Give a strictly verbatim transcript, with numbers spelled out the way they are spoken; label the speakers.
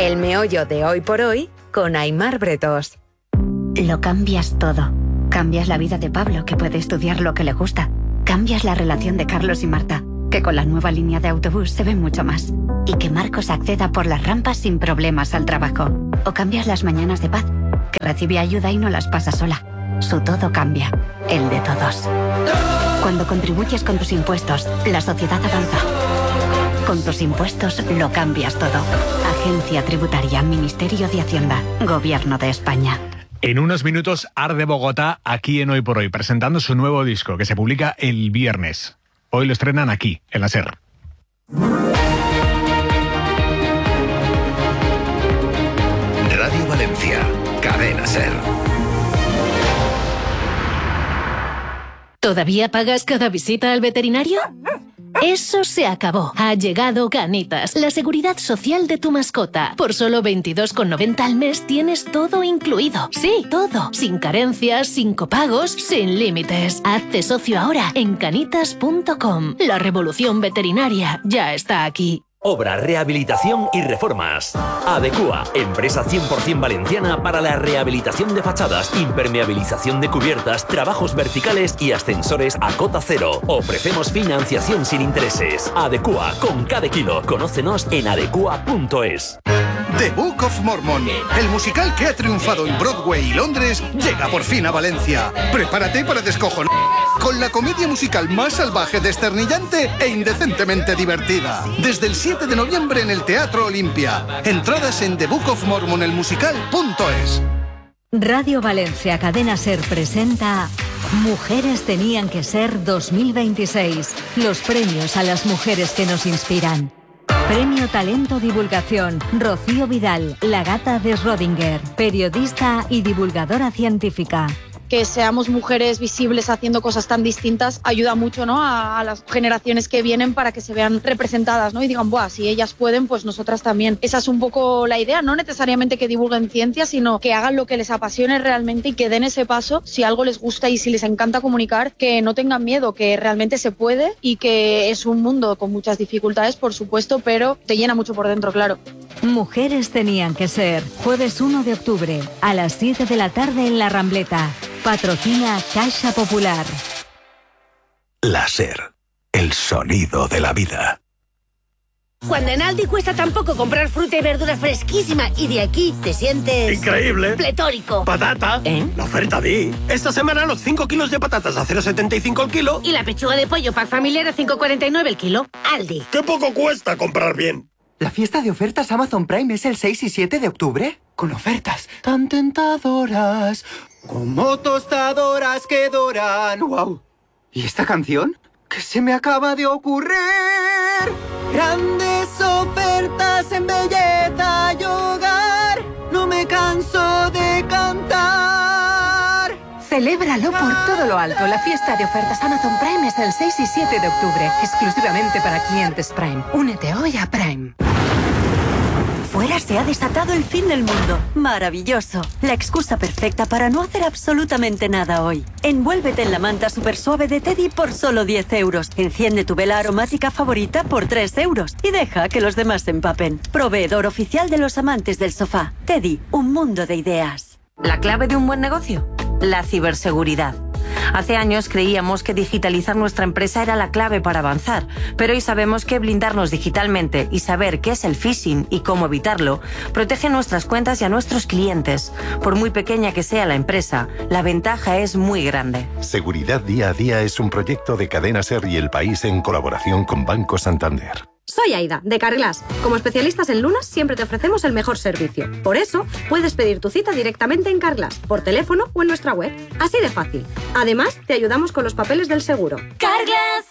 Speaker 1: El meollo de Hoy por Hoy con Aimar Bretos.
Speaker 2: Lo cambias todo. Cambias la vida de Pablo, que puede estudiar lo que le gusta. Cambias la relación de Carlos y Marta, que con la nueva línea de autobús se ven mucho más. Y que Marcos acceda por las rampas sin problemas al trabajo. O cambias las mañanas de Paz, que recibe ayuda y no las pasa sola. Su todo cambia, el de todos. Cuando contribuyes con tus impuestos, la sociedad avanza. Con tus impuestos lo cambias todo. Agencia Tributaria, Ministerio de Hacienda, Gobierno de España.
Speaker 3: En unos minutos, Arde Bogotá, aquí en Hoy por Hoy, presentando su nuevo disco, que se publica el viernes. Hoy lo estrenan aquí, en la SER.
Speaker 4: Radio Valencia, Cadena SER.
Speaker 5: ¿Todavía pagas cada visita al veterinario? Eso se acabó. Ha llegado Canitas, la seguridad social de tu mascota. Por solo veintidós con noventa al mes tienes todo incluido. Sí, todo. Sin carencias, sin copagos, sin límites. Hazte socio ahora en canitas punto com. La revolución veterinaria ya está aquí.
Speaker 6: Obra, rehabilitación y reformas. Adecua, empresa cien por ciento valenciana para la rehabilitación de fachadas, impermeabilización de cubiertas, trabajos verticales y ascensores a cota cero. Ofrecemos financiación sin intereses. Adecua, con cada kilo. Conócenos en adecua punto es.
Speaker 7: The Book of Mormon, el musical que ha triunfado en Broadway y Londres, llega por fin a Valencia. Prepárate para descojonar con la comedia musical más salvaje, desternillante e indecentemente divertida. Desde el siete de noviembre en el Teatro Olimpia. Entradas en the book of mormon el musical punto es.
Speaker 8: Radio Valencia Cadena SER presenta Mujeres tenían que ser dos mil veintiséis. Los premios a las mujeres que nos inspiran. Premio Talento Divulgación, Rocío Vidal, la gata de Schrödinger, periodista y divulgadora científica.
Speaker 9: Que seamos mujeres visibles haciendo cosas tan distintas ayuda mucho, ¿no?, a, a las generaciones que vienen para que se vean representadas, ¿no? Y digan, buah, si ellas pueden, pues nosotras también. Esa es un poco la idea, no necesariamente que divulguen ciencia, sino que hagan lo que les apasione realmente y que den ese paso si algo les gusta y si les encanta comunicar, que no tengan miedo, que realmente se puede y que es un mundo con muchas dificultades, por supuesto, pero te llena mucho por dentro, claro.
Speaker 8: Mujeres tenían que ser, jueves uno de octubre, a las siete de la tarde en La Rambleta. Patrocina Caixa Popular.
Speaker 4: La SER, el sonido de la vida.
Speaker 10: Cuando en Aldi cuesta tan poco comprar fruta y verdura fresquísima y de aquí te sientes...
Speaker 11: ¡increíble!
Speaker 10: ¡Pletórico!
Speaker 11: ¡Patata!
Speaker 10: ¿Eh?
Speaker 11: La oferta Di. Esta semana los cinco kilos de patatas a cero coma setenta y cinco el kilo.
Speaker 10: Y la pechuga de pollo pack familiar a cinco coma cuarenta y nueve el kilo. Aldi.
Speaker 11: ¡Qué poco cuesta comprar bien!
Speaker 12: ¿La fiesta de ofertas Amazon Prime es el seis y siete de octubre? Con ofertas tan tentadoras, como tostadoras que doran. ¡Wow! ¿Y esta canción? ¿Qué se me acaba de ocurrir? Grandes ofertas en belleza y hogar. No me canso de cantar.
Speaker 13: Celébralo por todo lo alto. La fiesta de ofertas Amazon Prime es el seis y siete de octubre, exclusivamente para clientes Prime. Únete hoy a Prime.
Speaker 14: Fuera se ha desatado el fin del mundo. Maravilloso. La excusa perfecta para no hacer absolutamente nada hoy. Envuélvete en la manta super suave de Teddy por solo diez euros. Enciende tu vela aromática favorita por tres euros. Y deja que los demás se empapen. Proveedor oficial de los amantes del sofá. Teddy, un mundo de ideas.
Speaker 15: ¿La clave de un buen negocio? La ciberseguridad. Hace años creíamos que digitalizar nuestra empresa era la clave para avanzar, pero hoy sabemos que blindarnos digitalmente y saber qué es el phishing y cómo evitarlo protege nuestras cuentas y a nuestros clientes. Por muy pequeña que sea la empresa, la ventaja es muy grande.
Speaker 4: Seguridad Día a Día es un proyecto de Cadena SER y El País en colaboración con Banco Santander.
Speaker 16: Soy Aida, de Carglass. Como especialistas en lunas, siempre te ofrecemos el mejor servicio. Por eso, puedes pedir tu cita directamente en Carglass, por teléfono o en nuestra web. Así de fácil. Además, te ayudamos con los papeles del seguro.
Speaker 17: Carglass